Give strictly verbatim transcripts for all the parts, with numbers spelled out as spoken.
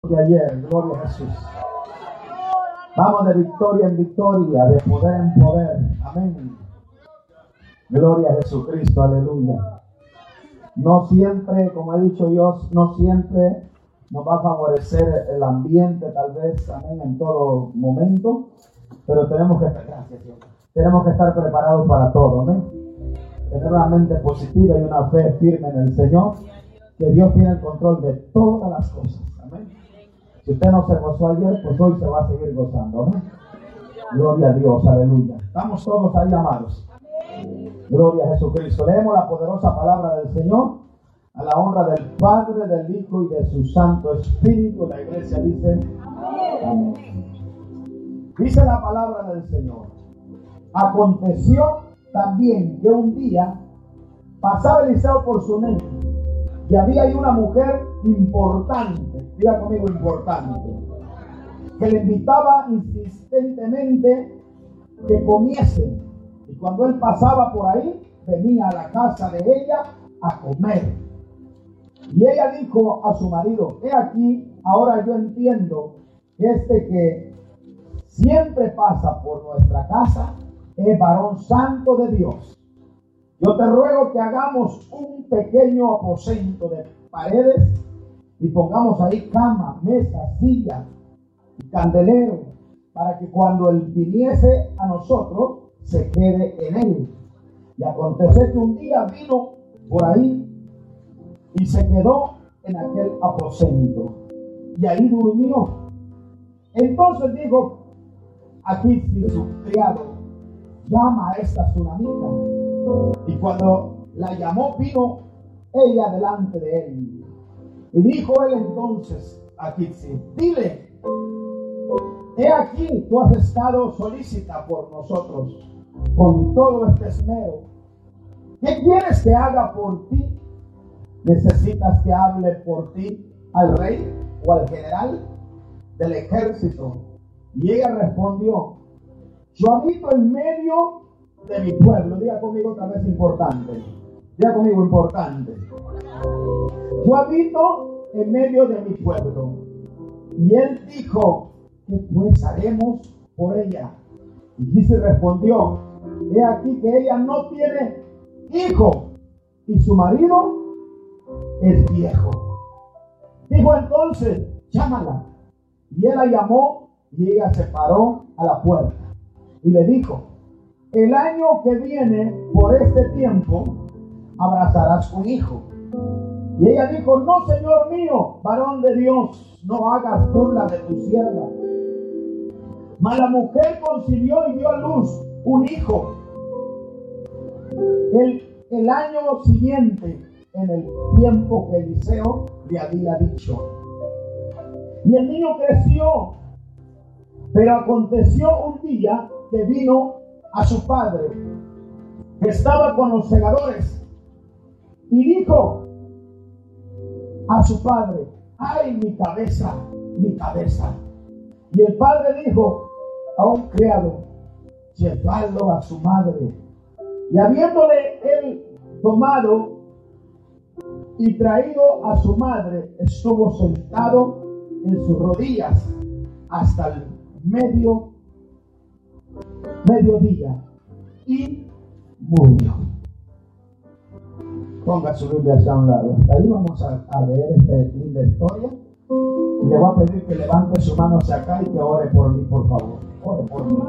que ayer. Gloria a Jesús. Vamos de victoria en victoria, de poder en poder. Amén. Gloria a Jesucristo, aleluya. No siempre, como he dicho yo, no siempre nos va a favorecer el ambiente, tal vez, amén, en todo momento, pero tenemos que estar, gracias Dios, tenemos que estar preparados para todo, amén. Tener una mente positiva y una fe firme en el Señor, que Dios tiene el control de todas las cosas, amén. Si usted no se gozó ayer, pues hoy se va a seguir gozando, amén. Gloria a Dios, aleluya. Estamos todos ahí, amados. Gloria a Jesucristo. Leemos la poderosa palabra del Señor a la honra del Padre, del Hijo y de su Santo Espíritu. La iglesia dice amén. Dice la palabra del Señor: aconteció también que un día pasaba Eliseo por Sunem y había ahí una mujer importante, diga conmigo importante, que le invitaba insistentemente que comiese. Y cuando él pasaba por ahí, venía a la casa de ella a comer. Y ella dijo a su marido: he aquí, ahora yo entiendo que este que siempre pasa por nuestra casa es varón santo de Dios. Yo te ruego que hagamos un pequeño aposento de paredes y pongamos ahí cama, mesa, silla y candelero, para que cuando él viniese a nosotros se quede en él. Y aconteció que un día vino por ahí y se quedó en aquel aposento y ahí durmió. Entonces dijo aquí su criado: llama a esta sunamita. Y cuando la llamó, vino ella delante de él. Y dijo él entonces a Kitsi: dile, he aquí, tú has estado solícita por nosotros con todo este esmero. ¿Qué quieres que haga por ti? ¿Necesitas que hable por ti al rey o al general del ejército? Y ella respondió: yo habito en medio de mi pueblo. Diga conmigo otra vez importante. Diga conmigo importante. Yo habito en medio de mi pueblo. Y él dijo: ¿qué pues haremos por ella? Y Gisi respondió: he aquí que ella no tiene hijo y su marido es viejo. Dijo entonces: llámala. Y él la llamó y ella se paró a la puerta y le dijo: el año que viene por este tiempo abrazarás un hijo. Y ella dijo: no, señor mío, varón de Dios, no hagas burla de tu sierva. Mas la mujer concibió y dio a luz un hijo el, el año siguiente, en el tiempo que Eliseo le había dicho. Y el niño creció, pero aconteció un día que vino a su padre, que estaba con los segadores, y dijo a su padre: ¡ay, mi cabeza, mi cabeza! Y el padre dijo a un criado: llevadlo a su madre. Y habiéndole él tomado y traído a su madre, estuvo sentado en sus rodillas hasta el medio mediodía y murió. Ponga su Biblia hacia un lado. Hasta ahí vamos a, a leer esta linda historia. Y le voy a pedir que levante su mano hacia acá y que ore por mí, por favor. Ore por mí.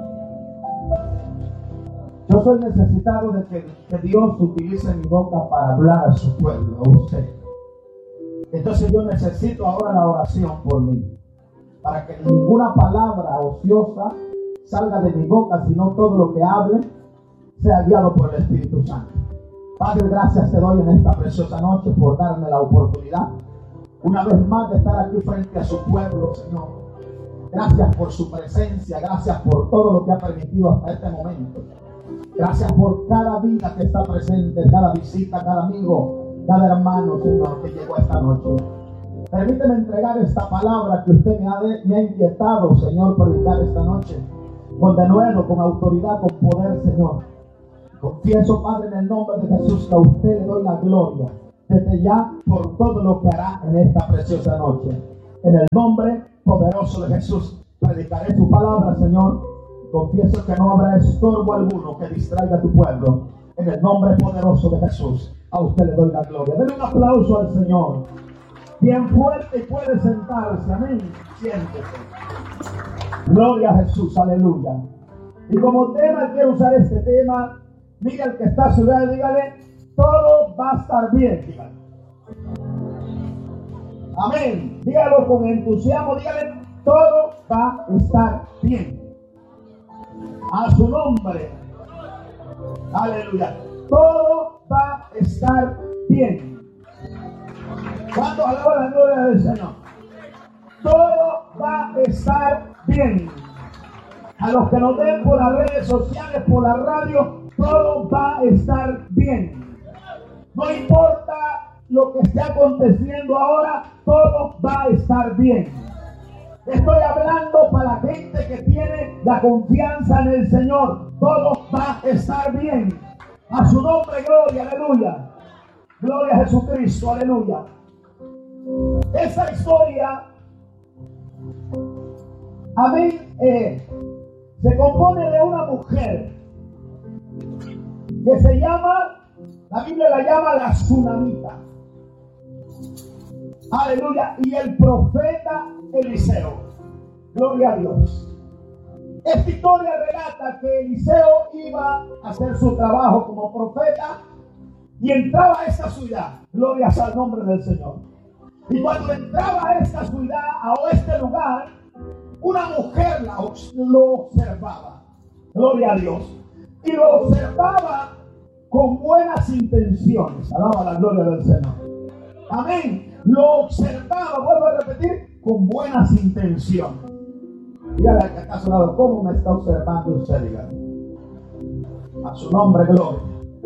Yo soy necesitado de que, que Dios utilice mi boca para hablar a su pueblo, a usted. Entonces yo necesito ahora la oración por mí, para que ninguna palabra ociosa salga de mi boca, sino todo lo que hable sea guiado por el Espíritu Santo. Padre, gracias te doy en esta preciosa noche por darme la oportunidad una vez más de estar aquí frente a su pueblo, Señor. Gracias por su presencia, gracias por todo lo que ha permitido hasta este momento. Gracias por cada vida que está presente, cada visita, cada amigo, cada hermano, Señor, que llegó esta noche. Permíteme entregar esta palabra que usted me ha, de, me ha inquietado, Señor, predicar esta noche. Con denuedo, con autoridad, con poder, Señor. Confieso, Padre, en el nombre de Jesús, que a usted le doy la gloria desde ya por todo lo que hará en esta preciosa noche. En el nombre poderoso de Jesús, predicaré tu palabra, Señor. Confieso que no habrá estorbo alguno que distraiga a tu pueblo. En el nombre poderoso de Jesús, a usted le doy la gloria. Denle un aplauso al Señor. Bien fuerte y puede sentarse. Amén. Siéntese. Gloria a Jesús. Aleluya. Y como tema quiero usar este tema. Mira al que está a su lado, dígale, todo va a estar bien. Dígale. Amén. Dígalo con entusiasmo. Dígale, todo va a estar bien. A su nombre. Aleluya. Todo va a estar bien. ¿Cuántos alaban la gloria del Señor? Todo va a estar bien. A los que nos ven por las redes sociales, por la radio, todo va a estar bien. No importa lo que esté aconteciendo ahora, todo va a estar bien. Estoy hablando para la gente que tiene la confianza en el Señor. Todo va a estar bien. A su nombre, gloria, aleluya. Gloria a Jesucristo, aleluya. Esa historia, amén, eh, se compone de una mujer que se llama, la Biblia la llama la Tsunamita. Aleluya. Y el profeta Eliseo. Gloria a Dios. Esta historia relata que Eliseo iba a hacer su trabajo como profeta y entraba a esta ciudad. Gloria al nombre del Señor. Y cuando entraba a esta ciudad, a este lugar, una mujer la, lo observaba. Gloria a Dios. Y lo observaba con buenas intenciones. Alaba la gloria del Señor. Amén. Lo observaba, vuelvo a repetir, con buenas intenciones. Dígale al que está a su lado, ¿cómo me está observando usted? Dígale. A su nombre, gloria.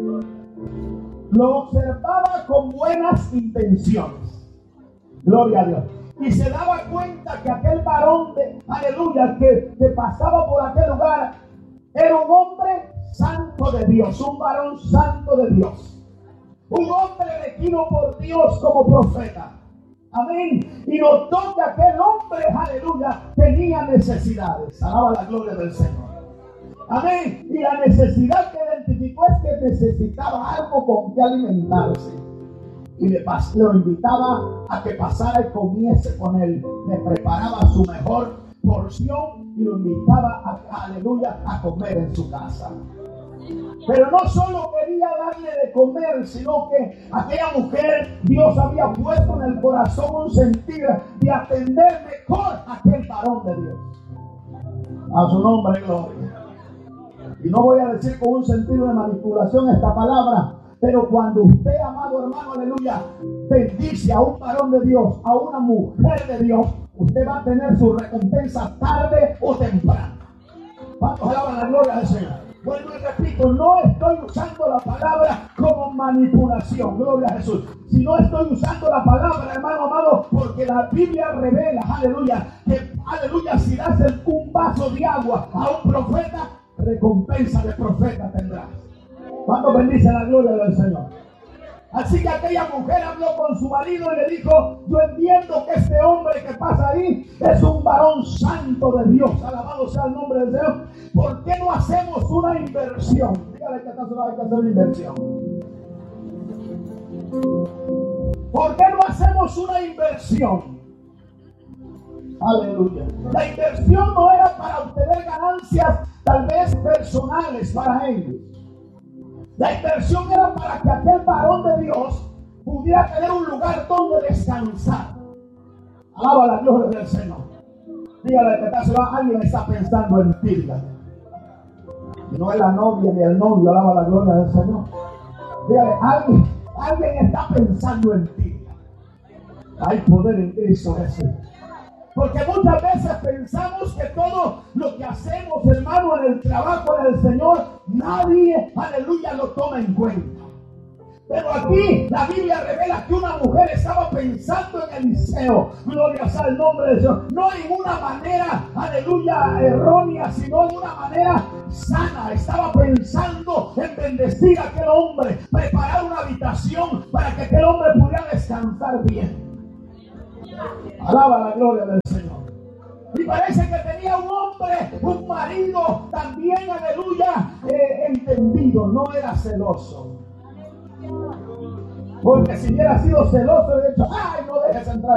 Lo observaba con buenas intenciones. Gloria a Dios. Y se daba cuenta que aquel varón de, aleluya, que, que pasaba por aquel lugar, era un hombre santo de Dios, un varón santo de Dios. Un hombre elegido por Dios como profeta. Amén. Y notó que aquel hombre, aleluya, tenía necesidades. Alaba la gloria del Señor. Amén. Y la necesidad que identificó es que necesitaba algo con que alimentarse. Y le pas- lo invitaba a que pasara y comiese con él. Le preparaba su mejor porción y lo invitaba a, aleluya, a comer en su casa. Pero no solo quería darle de comer, sino que aquella mujer, Dios había puesto en el corazón un sentir de atender mejor a aquel varón de Dios. A su nombre, gloria. Y no voy a decir con un sentido de manipulación esta palabra, pero cuando usted, amado hermano, aleluya, bendice a un varón de Dios, a una mujer de Dios, usted va a tener su recompensa tarde o temprano. ¿Cuántos alaban la gloria del Señor? Bueno, y repito, no estoy usando la palabra como manipulación, gloria a Jesús. Sino estoy usando la palabra, hermano amado, porque la Biblia revela, aleluya, que, aleluya, si das un vaso de agua a un profeta, recompensa de profeta tendrás. ¿Cuánto bendice la gloria del Señor? Así que aquella mujer habló con su marido y le dijo, yo entiendo que este hombre que pasa ahí es un varón santo de Dios. Alabado sea el nombre del Señor. ¿Por qué no hacemos una inversión? Dígale que acá solo hay que hacer una inversión. ¿Por qué no hacemos una inversión? Aleluya. La inversión no era para obtener ganancias tal vez personales para ellos. La inversión era para que aquel varón de Dios pudiera tener un lugar donde descansar. Alaba la gloria del Señor. Dígale que acaso alguien está pensando en ti. Y no es la novia ni el novio, alaba la gloria del Señor. Dígale, alguien, alguien está pensando en ti. Hay poder en Cristo Jesús. Porque muchas veces pensamos que todo lo que hacemos, hermano, en el trabajo del Señor, nadie, aleluya, lo toma en cuenta. Pero aquí la Biblia revela que una mujer estaba pensando en Eliseo. Gloria sea el nombre de Dios. No en una manera, aleluya, errónea, sino en una manera sana. Estaba pensando en bendecir a aquel hombre, preparar una habitación para que aquel hombre pudiera descansar bien. Alaba la gloria del Señor. Y parece que tenía un hombre, un marido también, aleluya, eh, entendido, no era celoso. Porque si hubiera sido celoso, hubiera dicho, ay, no dejes entrar